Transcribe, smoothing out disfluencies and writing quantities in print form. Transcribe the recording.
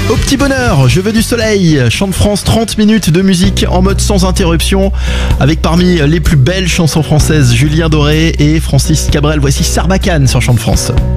Au petit bonheur, je veux du soleil. Chant de France, 30 minutes de musique en mode sans interruption, avec parmi les plus belles chansons françaises Julien Doré et Francis Cabrel. Voici Sarbacane sur Chant de France.